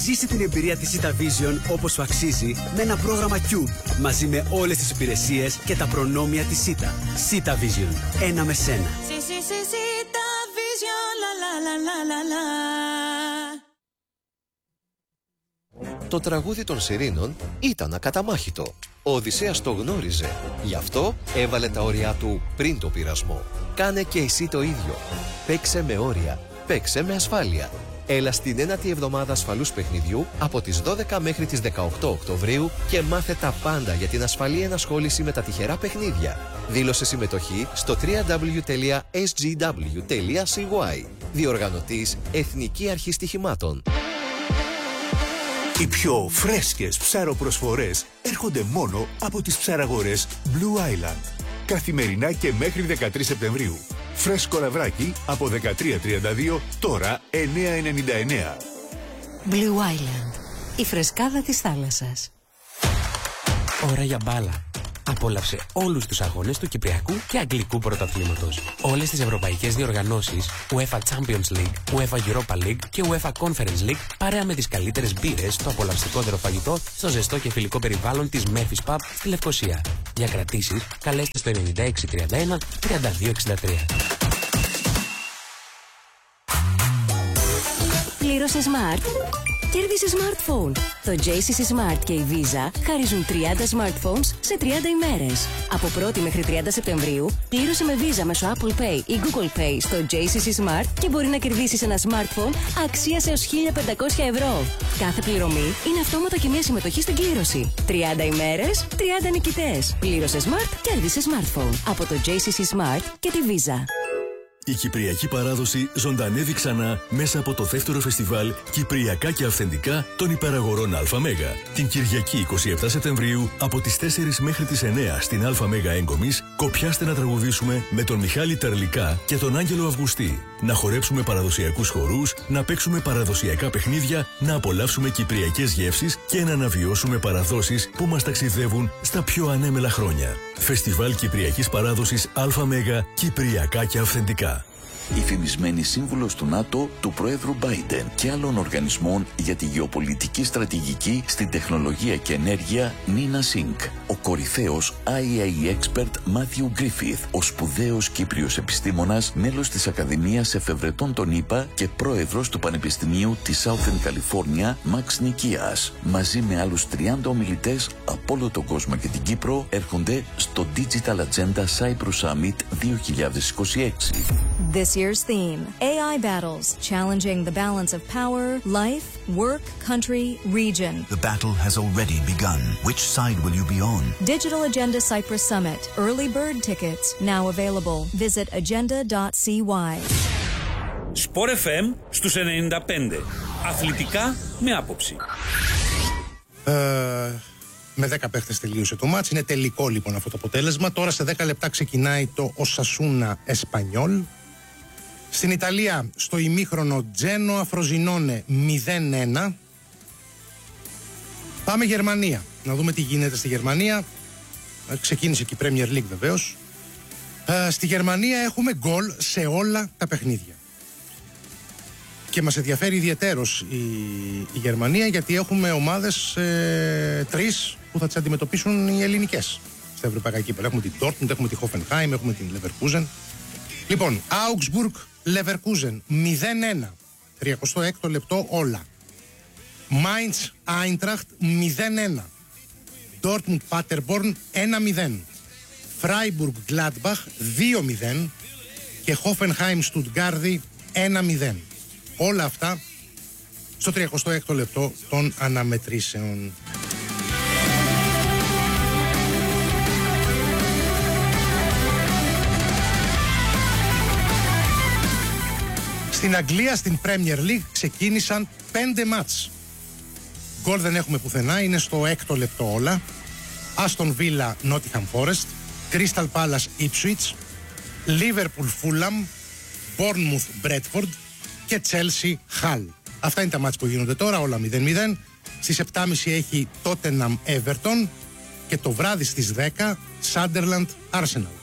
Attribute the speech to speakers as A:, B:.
A: Ζήσε την εμπειρία της Cita Vision όπως σου αξίζει με ένα πρόγραμμα Cube μαζί με όλες τις υπηρεσίες και τα προνόμια της Cita. Cita Vision. Ένα με σένα.
B: Cita Vision, la.
C: Το τραγούδι των Σιρήνων ήταν ακαταμάχητο. Ο Οδυσσέας το γνώριζε. Γι' αυτό έβαλε τα όρια του πριν το πειρασμό. Κάνε και εσύ το ίδιο. Παίξε με όρια. Παίξε με ασφάλεια. Έλα στην ένατη εβδομάδα ασφαλούς παιχνιδιού από τις 12 μέχρι τις 18 Οκτωβρίου και μάθε τα πάντα για την ασφαλή ενασχόληση με τα τυχερά παιχνίδια. Δήλωσε συμμετοχή στο www.sgw.cy. Διοργανωτής Εθνική Αρχή Στοιχημάτων.
D: Οι πιο φρέσκες ψαροπροσφορές έρχονται μόνο από τις ψαραγορές Blue Island. Καθημερινά και μέχρι 13 Σεπτεμβρίου. Φρέσκο λαβράκι από 13.32, τώρα 9.99.
E: Blue Island. Η φρεσκάδα της θάλασσας.
F: Ώρα για μπάλα. Απόλαυσε όλους τους αγώνες του Κυπριακού και Αγγλικού πρωταθλήματος. Όλες τις ευρωπαϊκές διοργανώσεις, UEFA Champions League, UEFA Europa League και UEFA Conference League, παρέα με τις καλύτερες μπύρες, το απολαυστικότερο φαγητό, στο ζεστό και φιλικό περιβάλλον της Memphis Pub στη Λευκοσία. Για κρατήσεις, καλέστε στο 9631 3263.
E: Πλήρωσε Smart. Κέρδισε smartphone. Το JCC Smart και η Visa χαρίζουν 30 smartphones σε 30 ημέρες. Από 1η μέχρι 30 Σεπτεμβρίου, πλήρωσε με Visa μέσω Apple Pay ή Google Pay στο JCC Smart και μπορεί να κερδίσεις ένα smartphone αξίας έως 1.500 ευρώ. Κάθε πληρωμή είναι αυτόματα και μια συμμετοχή στην κλήρωση. 30 ημέρες, 30 νικητές. Πλήρωσε Smart, κέρδισε smartphone. Από το JCC Smart και τη Visa.
G: Η κυπριακή παράδοση ζωντανεύει ξανά μέσα από το δεύτερο φεστιβάλ Κυπριακά και Αυθεντικά των Υπεραγορών ΑΜ. Την Κυριακή 27 Σεπτεμβρίου από τις 4 μέχρι τις 9 στην ΑΜ Έγκομης, κοπιάστε να τραγουδήσουμε με τον Μιχάλη Τερλικά και τον Άγγελο Αυγουστή. Να χορέψουμε παραδοσιακούς χορούς, να παίξουμε παραδοσιακά παιχνίδια, να απολαύσουμε κυπριακές γεύσεις και να αναβιώσουμε παραδόσεις που μας ταξιδεύουν στα πιο ανέμελα χρόνια. Φεστιβάλ Κυπριακής Παράδοσης ΑΜ Κυπριακά και Αυθεντικά.
H: Η φημισμένη σύμβουλος του ΝΑΤΟ, του Προέδρου Biden και άλλων οργανισμών για τη γεωπολιτική στρατηγική στην τεχνολογία και ενέργεια, Νίνα Σινκ. Ο κορυφαίος IAEA expert Μάθιου Γκρίφιθ, ο σπουδαίος Κύπριος επιστήμονας, μέλος της Ακαδημίας Εφευρετών των ΗΠΑ και πρόεδρος του Πανεπιστημίου της Southern California, Μαξ Νικίας. Μαζί με άλλους 30 ομιλητές από όλο τον κόσμο και την Κύπρο έρχονται στο Digital Agenda Cyprus Summit 2026.
I: This year's theme, AI battles, challenging the balance of power, life, work, country, region.
J: The battle has already begun. Which side will you be on?
I: Digital Agenda Cyprus Summit. Early bird tickets now available. Visit agenda.cy.
K: Sport FM στους 95. Αθλητικά με άποψη.
L: Με 10 παίχτες τελείωσε το μάτς. Είναι τελικό λοιπόν αυτό το αποτέλεσμα. Τώρα σε 10 λεπτά ξεκινάει το Οσασούνα Εσπανιόλ. Στην Ιταλία στο ημίχρονο Τζένοα Φροζινόνε 0-1. Πάμε Γερμανία. Να δούμε τι γίνεται στη Γερμανία. Ξεκίνησε και η Premier League βεβαίως. Στη Γερμανία έχουμε γκολ σε όλα τα παιχνίδια. Και μας ενδιαφέρει ιδιαιτέρως η Γερμανία, γιατί έχουμε ομάδες 3 που θα τις αντιμετωπίσουν οι ελληνικές στα ευρωπαϊκά κύπελλα. Έχουμε την Dortmund, έχουμε τη Hoffenheim, έχουμε την Leverkusen. Λοιπόν, Augsburg, Leverkusen 0-1, 36ο λεπτό όλα. Mainz, Eintracht 0-1. Dortmund, Paderborn 1-0. Freiburg, Gladbach 2-0 και Hoffenheim, Stuttgart 1-0. Όλα αυτά στο 36ο λεπτό των αναμετρήσεων. Στην Αγγλία, στην Premier League, ξεκίνησαν 5 μάτς. Γκολ δεν έχουμε πουθενά, είναι στο 6ο λεπτό όλα. Aston Villa, Nottingham Forest, Crystal Palace, Ipswich, Liverpool, Fulham, Bournemouth, Bradford και Chelsea, Hull. Αυτά είναι τα μάτς που γίνονται τώρα, όλα 0-0. Στις 7.30 έχει Tottenham, Everton και το βράδυ στις 10 Sunderland, Arsenal.